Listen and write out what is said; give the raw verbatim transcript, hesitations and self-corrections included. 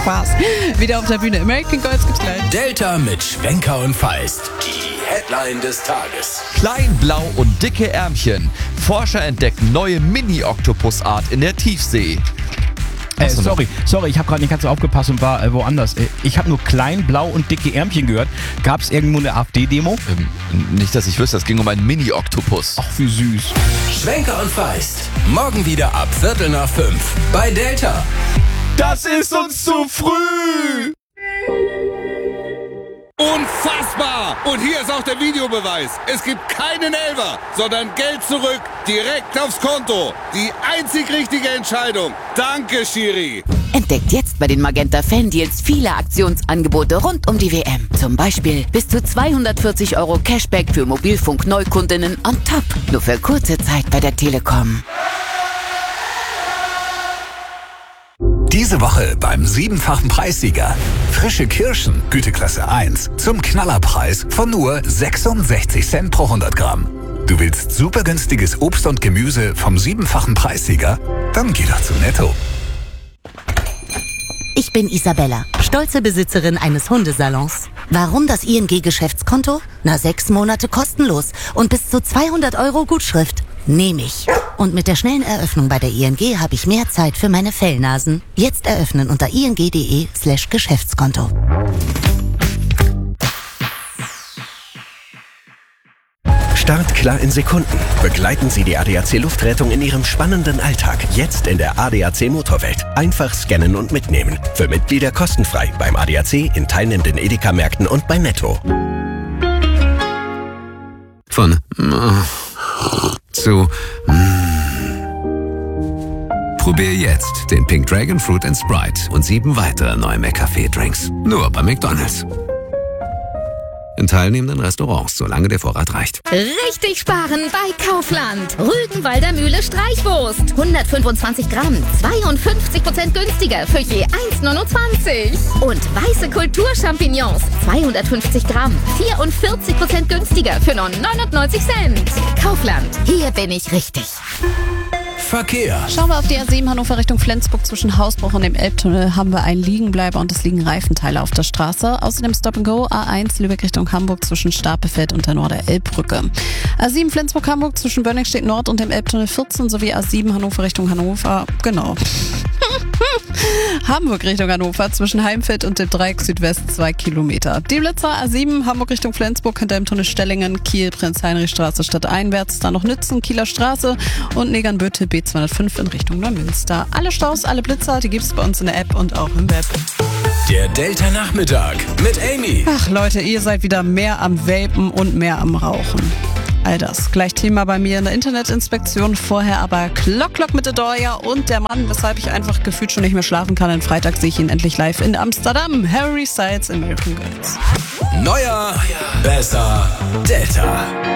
Spaß. Wieder auf der Bühne. American Girls gibt's gleich. Delta mit Schwenker und Feist. Die Headline des Tages. Klein, blau und dicke Ärmchen. Forscher entdecken neue Mini-Oktopusart in der Tiefsee. Äh, sorry, sorry, ich habe gerade nicht ganz so aufgepasst und war äh, woanders. Äh, ich habe nur klein, blau und dicke Ärmchen gehört. Gab es irgendwo eine AfD-Demo? Ähm, nicht, dass ich wüsste, es ging um einen Mini-Oktopus. Ach, wie süß. Schwenker und Feist. Morgen wieder ab Viertel nach fünf. Bei Delta. Das ist uns zu früh! Unfassbar! Und hier ist auch der Videobeweis. Es gibt keinen Elfer, sondern Geld zurück, direkt aufs Konto. Die einzig richtige Entscheidung. Danke, Schiri. Entdeckt jetzt bei den Magenta Fan-Deals viele Aktionsangebote rund um die W M. Zum Beispiel bis zu zweihundertvierzig Euro Cashback für Mobilfunk-Neukundinnen on top. Nur für kurze Zeit bei der Telekom. Diese Woche beim siebenfachen Preissieger. Frische Kirschen, Güteklasse eins, zum Knallerpreis von nur sechsundsechzig Cent pro hundert Gramm. Du willst super günstiges Obst und Gemüse vom siebenfachen Preissieger? Dann geh doch zu Netto. Ich bin Isabella, stolze Besitzerin eines Hundesalons. Warum das I N G-Geschäftskonto? Na, sechs Monate kostenlos und bis zu zweihundert Euro Gutschrift. Nehme ich. Und mit der schnellen Eröffnung bei der I N G habe ich mehr Zeit für meine Fellnasen. Jetzt eröffnen unter ing.de slash Geschäftskonto. Startklar in Sekunden. Begleiten Sie die A D A C Luftrettung in Ihrem spannenden Alltag. Jetzt in der A D A C Motorwelt. Einfach scannen und mitnehmen. Für Mitglieder kostenfrei beim A D A C, in teilnehmenden Edeka-Märkten und bei Netto. Von zu Probier jetzt den Pink Dragon Fruit and Sprite und sieben weitere neue McCafé-Drinks. Nur bei McDonald's. In teilnehmenden Restaurants, solange der Vorrat reicht. Richtig sparen bei Kaufland. Rügenwalder Mühle Streichwurst. hundertfünfundzwanzig Gramm. zweiundfünfzig Prozent günstiger für je eins neunundzwanzig. Und weiße Kulturchampignons. zweihundertfünfzig Gramm. vierundvierzig Prozent günstiger für nur neunundneunzig Cent. Kaufland. Hier bin ich richtig. Verkehr. Schauen wir auf die A sieben Hannover Richtung Flensburg. Zwischen Hausbruch und dem Elbtunnel haben wir einen Liegenbleiber und es liegen Reifenteile auf der Straße. Außerdem Stop and Go A eins Lübeck Richtung Hamburg zwischen Stapelfeld und der Norder-Elbbrücke. A sieben Flensburg-Hamburg zwischen Bönnigstedt Nord und dem Elbtunnel vierzehn sowie A sieben Hannover Richtung Hannover. Genau. Hamburg Richtung Hannover zwischen Heimfeld und dem Dreieck Südwest zwei Kilometer. Die Blitzer A sieben Hamburg Richtung Flensburg hinter dem Tunnel Stellingen, Kiel, Prinz-Heinrich-Straße stadteinwärts, dann noch Nützen, Kieler Straße und Negernbüttel B zweihundertfünf in Richtung Neumünster. Alle Staus, alle Blitzer, die gibt's bei uns in der App und auch im Web. Der Delta Nachmittag mit Amy. Ach Leute, ihr seid wieder mehr am Vapen und mehr am Rauchen. All das. Gleich Thema bei mir in der Internetinspektion. Vorher aber Clock Clock mit Adoria und der Mann, weshalb ich einfach gefühlt schon nicht mehr schlafen kann. Am Freitag sehe ich ihn endlich live in Amsterdam. Harry Styles, American Girls. Neuer, besser, Delta.